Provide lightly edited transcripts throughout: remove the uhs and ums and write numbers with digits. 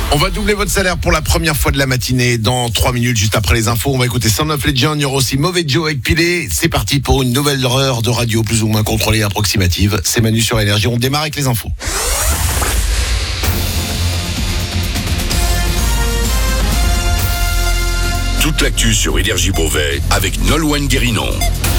On va doubler votre salaire pour la première fois de la matinée dans 3 minutes, juste après les infos. On va écouter Sound of Legend, il y aura aussi Mauvais Joe avec Pilé. C'est parti pour une nouvelle heure de radio plus ou moins contrôlée et approximative. C'est Manu sur Énergie, on démarre avec les infos. Toute l'actu sur Énergie Beauvais avec Nolwenn Guérinon.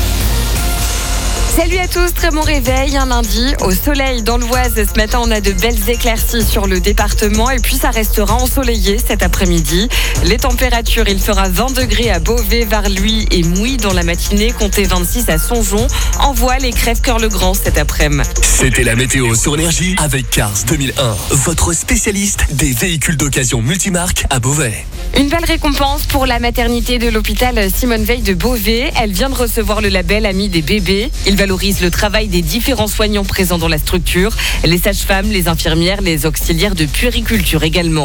Salut à tous, très bon réveil, un lundi au soleil dans l'Oise. Ce matin, on a de belles éclaircies sur le département et puis ça restera ensoleillé cet après-midi. Les températures, il fera 20 degrés à Beauvais, Varluy et Mouy dans la matinée, comptez 26 à Songeon, Envoile et Crèvecoeur-le-Grand cet après-midi. C'était la météo sur Énergie avec Cars 2001, votre spécialiste des véhicules d'occasion multimarques à Beauvais. Une belle récompense pour la maternité de l'hôpital Simone Veil de Beauvais. Elle vient de recevoir le label Ami des bébés. Il valorise le travail des différents soignants présents dans la structure, les sages-femmes, les infirmières, les auxiliaires de puériculture également.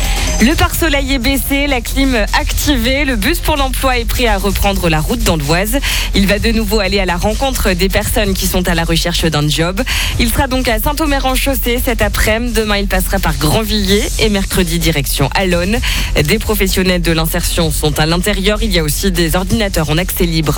Le pare-soleil est baissé, la clim activée, le bus pour l'emploi est prêt à reprendre la route dans l'Oise. Il va de nouveau aller à la rencontre des personnes qui sont à la recherche d'un job. Il sera donc à Saint-Omer-en-Chaussée cet après-midi. Demain, il passera par Grandvilliers et mercredi, direction Allonne. Des professionnels de l'insertion sont à l'intérieur. Il y a aussi des ordinateurs en accès libre.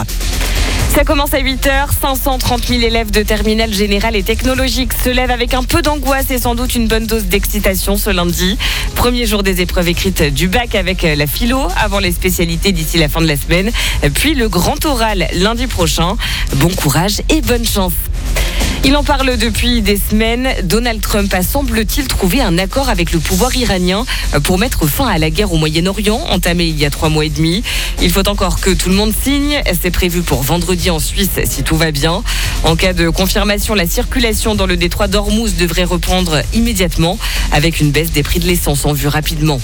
Ça commence à 8h, 530 000 élèves de terminale générale et technologique se lèvent avec un peu d'angoisse et sans doute une bonne dose d'excitation ce lundi. Premier jour des épreuves écrites du bac avec la philo avant les spécialités d'ici la fin de la semaine. Puis le grand oral lundi prochain. Bon courage et bonne chance. Il en parle depuis des semaines. Donald Trump a, semble-t-il, trouvé un accord avec le pouvoir iranien pour mettre fin à la guerre au Moyen-Orient, entamée il y a 3 mois et demi. Il faut encore que tout le monde signe. C'est prévu pour vendredi en Suisse, si tout va bien. En cas de confirmation, la circulation dans le détroit d'Ormuz devrait reprendre immédiatement, avec une baisse des prix de l'essence en vue rapidement.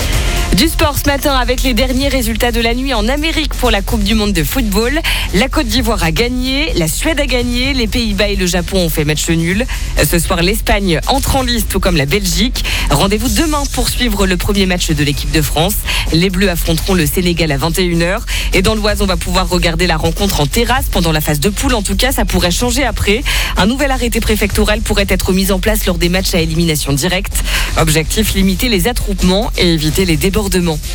Du sport ce matin avec les derniers résultats de la nuit en Amérique pour la Coupe du Monde de football. La Côte d'Ivoire a gagné, la Suède a gagné, les Pays-Bas et le Japon ont fait match nul. Ce soir, l'Espagne entre en lice, tout comme la Belgique. Rendez-vous demain pour suivre le premier match de l'équipe de France. Les Bleus affronteront le Sénégal à 21h. Et dans l'Oise, on va pouvoir regarder la rencontre en terrasse pendant la phase de poule. En tout cas, ça pourrait changer après. Un nouvel arrêté préfectoral pourrait être mis en place lors des matchs à élimination directe. Objectif, limiter les attroupements et éviter les débordements.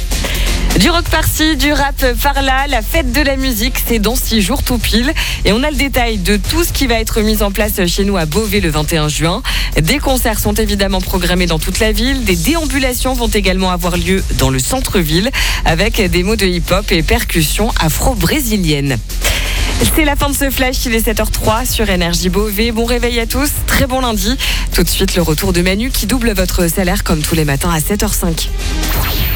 Du rock par-ci, du rap par-là, la fête de la musique, c'est dans 6 jours tout pile. Et on a le détail de tout ce qui va être mis en place chez nous à Beauvais le 21 juin. Des concerts sont évidemment programmés dans toute la ville. Des déambulations vont également avoir lieu dans le centre-ville avec des mots de hip-hop et percussions afro-brésiliennes. C'est la fin de ce flash, il est 7h03 sur Énergie Beauvais. Bon réveil à tous, très bon lundi. Tout de suite le retour de Manu qui double votre salaire comme tous les matins à 7h05.